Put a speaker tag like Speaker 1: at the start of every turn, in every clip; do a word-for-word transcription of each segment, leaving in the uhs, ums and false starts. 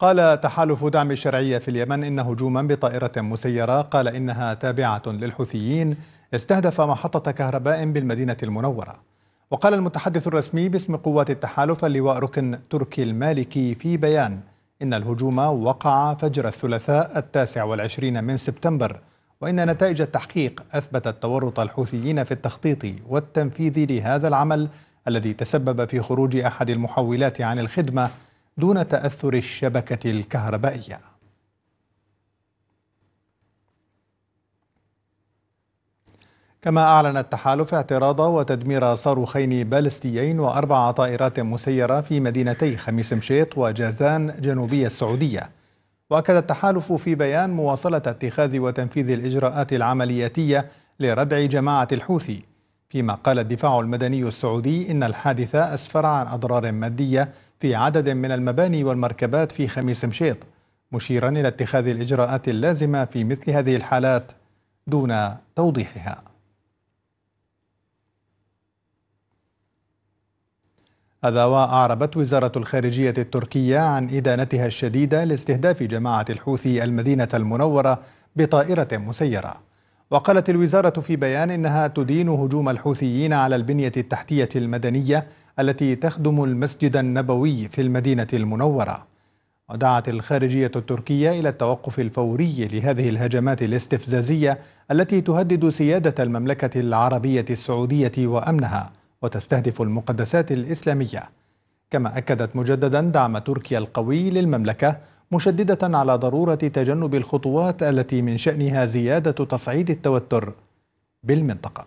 Speaker 1: قال تحالف دعم الشرعية في اليمن إن هجوما بطائرة مسيرة قال إنها تابعة للحوثيين استهدف محطة كهرباء بالمدينة المنورة. وقال المتحدث الرسمي باسم قوات التحالف اللواء ركن تركي المالكي في بيان إن الهجوم وقع فجر الثلاثاء التاسع والعشرين من سبتمبر، وإن نتائج التحقيق أثبتت تورط الحوثيين في التخطيط والتنفيذ لهذا العمل الذي تسبب في خروج أحد المحولات عن الخدمة دون تأثر الشبكة الكهربائية. كما أعلن التحالف اعتراض وتدمير صاروخين بالستيين وأربع طائرات مسيرة في مدينتي خميس مشيط وجازان جنوبي السعودية. وأكد التحالف في بيان مواصلة اتخاذ وتنفيذ الإجراءات العملياتية لردع جماعة الحوثي، فيما قال الدفاع المدني السعودي إن الحادث أسفر عن أضرار مادية في عدد من المباني والمركبات في خميس مشيط، مشيرا إلى اتخاذ الإجراءات اللازمة في مثل هذه الحالات دون توضيحها. هذا وأعربت وزارة الخارجية التركية عن إدانتها الشديدة لاستهداف جماعة الحوثي المدينة المنورة بطائرة مسيرة. وقالت الوزارة في بيان إنها تدين هجوم الحوثيين على البنية التحتية المدنية التي تخدم المسجد النبوي في المدينة المنورة. ودعت الخارجية التركية إلى التوقف الفوري لهذه الهجمات الاستفزازية التي تهدد سيادة المملكة العربية السعودية وأمنها وتستهدف المقدسات الإسلامية. كما أكدت مجددا دعم تركيا القوي للمملكة، مشددة على ضرورة تجنب الخطوات التي من شأنها زيادة تصعيد التوتر بالمنطقة.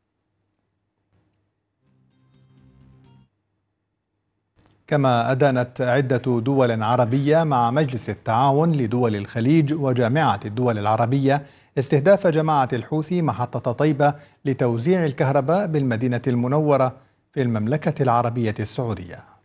Speaker 1: كما أدانت عدة دول عربية مع مجلس التعاون لدول الخليج وجامعة الدول العربية استهداف جماعة الحوثي محطة طيبة لتوزيع الكهرباء بالمدينة المنورة في المملكة العربية السعودية.